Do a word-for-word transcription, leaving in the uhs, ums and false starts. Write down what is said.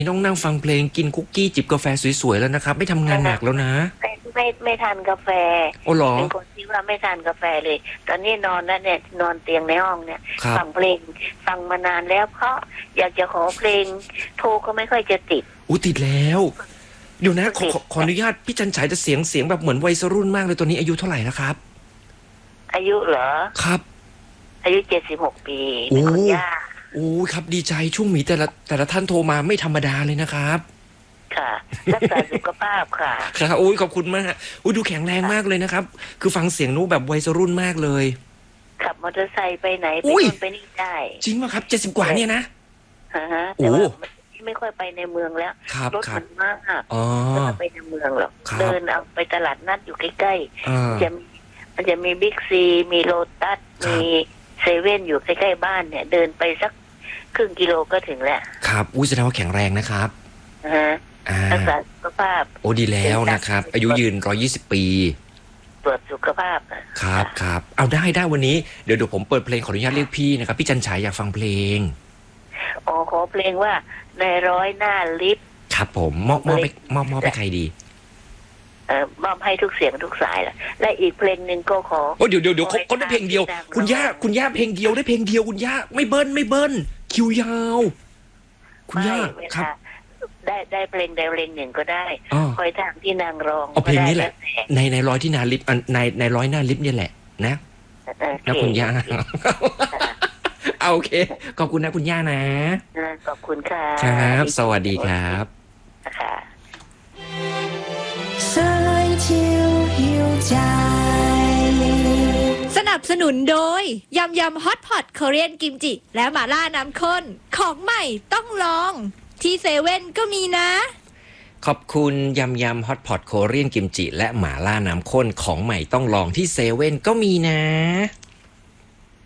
ต้องนั่งฟังเพลงกินคุกกี้จิบกาแฟสวยๆแล้วนะครับไม่ทำงานหนักแล้วนะไม่ไม่ไม่ทานกาแฟโอ้หรอเป็นคนที่ว่าไม่ทานกาแฟเลย ตอนนี้นอนแล้วเนี่ยนอนเตียงในห้องเนี่ยฟังเพลงฟังมานานแล้วเพราะอยากจะขอเพลงโทรก็ไม่ค่อยจะติดอู้ติดแล้วเดี๋ยวนะขอขอขออนุญาตพี่จันฉายจะเสียงเสียงแบบเหมือนวัยรุ่นมากเลยตอนนี้อายุเท่าไหร่นะครับอายุเหรอครับอายุเจ็ดสิบหกปีเป็นคนย่าโอ้ครับดีใจช่วงมีแต่ละแต่ละท่านโทรมาไม่ธรรมดาเลยนะครับค่ะรักษาสุขภาพค่ะครับโอ้ยขอบคุณมากโอ้ยดูแข็งแรงมากเลยนะครับคือฟังเสียงนู้แบบวัยรุ่นมากเลยขับมอเตอร์ไซค์ไปไหนไปนู่นไปนี่ได้จริงป่ะครับเจ็ดสิบกว่าเนี่ยนะฮะแต่ว่าไม่ค่อยไปในเมืองแล้วรถมันมากไม่ค่อยไปในเมืองหรอกเดินเอาไปตลาดนัดอยู่ใกล้ๆจะมันจะมีบิ๊กซีมีโลตัสมีเซเว่นอยู่ใกล้ๆบ้านเนี่ยเดินไปสักครึ่งกิโลก็ถึงแล้วครับอุ้ยแสดงว่าแข็งแรงนะครับฮะรักษาสุขภาพโอ้ดีแล้วนะครับอายุยืนร้อยยี่สิบปีตรวจสุขภาพครับครับเอาได้ได้วันนี้เดี๋ยวเดี๋ยวผมเปิดเพลงขออนุญาตเรียกพี่นะครับพี่จันฉายอยากฟังเพลงอ๋อขอเพลงว่าในร้อยหน้าลิฟต์ครับผมมอบมอบไปมอบมอบไปใครดีเอ่อมอบให้ทุกเสียงทุกสายแหละและอีกเพลงหนึ่งก็ขอโอ้เดี๋ยวเดี๋ยวเดี๋ยวเขาได้เพลงเดียวคุณย่าคุณย่าเพลงเดียวได้เพลงเดียวคุณย่าไม่เบิ้ลไม่เบิ้ลคิวยาวคุณย่าครับได้ได้เพลงใดเพลงหนึ่งก็ได้คอยทางที่นางร้องเอาเพลงนี้แหละในในร้อยที่นาลิฟต์ในในร้อยหน้าลิฟต์นี่แหละนะนะคุณย่าเอาโอเคขอบคุณนะคุณย่านะขอบคุณค่ะครับสวัสดีครับค่ะสนับสนุนโดยยำยำฮอตพอตคอเรียนกิมจิและหม่าล่าน้ำข้นของใหม่ต้องลองที่เซเว่นก็มีนะขอบคุณยำยำฮอตพอตโคเรียนกิมจิและหม่าล่าน้ำข้นของใหม่ต้องลองที่เซเว่นก็มีนะ